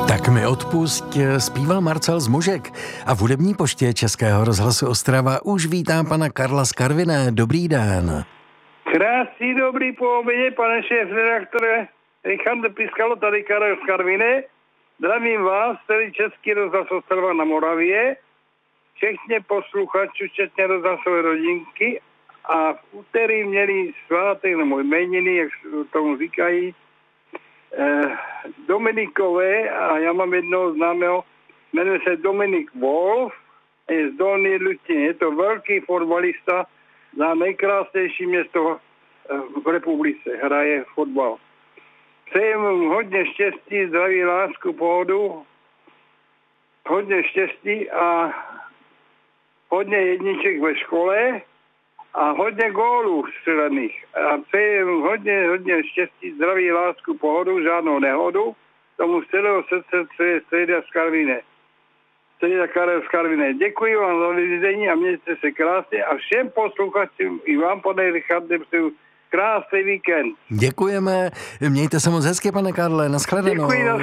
Tak mi odpusť, zpíval Marcel Zmužek a v hudební poště Českého rozhlasu Ostrava už vítám pana Karla z Karviné. Dobrý den. Krásný dobrý po obědě, pane šéf-redaktore. Richard Piskalo, tady Karel z Karviné. Zdravím vás, celý Český rozhlas Ostrava na Moravě, všechny posluchačů, včetně rozhlasové rodinky, a v úterý měli svátek, nebo jmeniny, jak tomu říkají, Dominikové, a já mám jednoho známého, jmenuje se Dominik Wolf, je z Dolní Lutiny. Je to velký fotbalista za nejkrásnější město v republice, hraje fotbal. Přeji mu hodně štěstí, zdraví, lásku, pohodu, hodně štěstí a hodně jedniček ve škole a hodně gólů střelených. A přeji mu hodně štěstí, zdraví, lásku, pohodu, žádnou nehodu. Tomu z celého srdce přeje Strejda z Karviné. Strejda Karel z Karviné. Děkuji vám za vidění a mějte se krásně a všem posluchačům i vám, pane Richarde, přeju krásný víkend. Děkujeme, mějte se moc hezky, pane Karle, nashledanou. Děkuji,